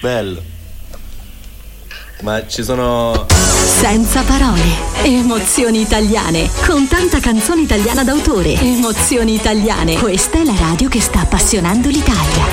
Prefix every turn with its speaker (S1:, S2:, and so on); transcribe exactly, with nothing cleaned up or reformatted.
S1: Bello. Ma ci sono...
S2: Senza parole, emozioni italiane, con tanta canzone italiana d'autore. Emozioni italiane. Questa è la radio che sta appassionando l'Italia.